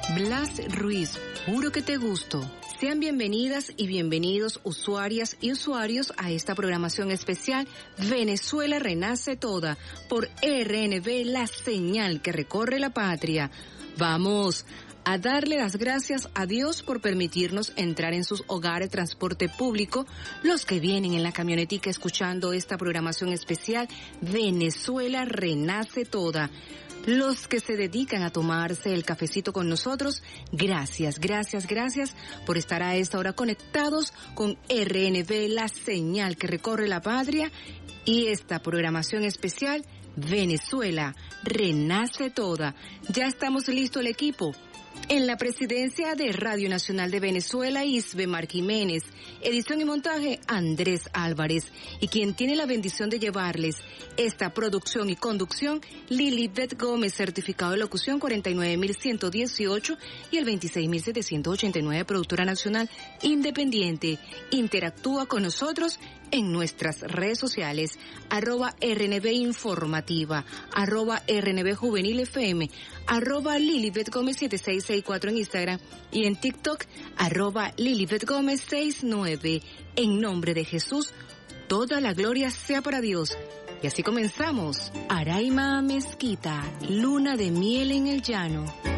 Blas Ruiz, juro que te gusto. Sean bienvenidas y bienvenidos usuarias y usuarios a esta programación especial Venezuela Renace Toda por RNB, la señal que recorre la patria. Vamos a darle las gracias a Dios por permitirnos entrar en sus hogares, transporte público, los que vienen en la camionetica escuchando esta programación especial Venezuela Renace Toda. Los que se dedican a tomarse el cafecito con nosotros, gracias por estar a esta hora conectados con RNB, la señal que recorre la patria, y esta programación especial Venezuela Renace Toda. Ya estamos listos el equipo. En la presidencia de Radio Nacional de Venezuela, Isbemar Jiménez, edición y montaje, Andrés Álvarez, y quien tiene la bendición de llevarles esta producción y conducción, Lilibet Gómez, certificado de locución 49.118 y el 26.789, productora nacional independiente. Interactúa con nosotros en nuestras redes sociales, @RNB Informativa, @RNB Juvenil FM, @Lilibet Gómez 7664 en Instagram y en TikTok, @Lilibet Gómez 69. En nombre de Jesús, toda la gloria sea para Dios. Y así comenzamos. Araima Mezquita, luna de miel en el llano.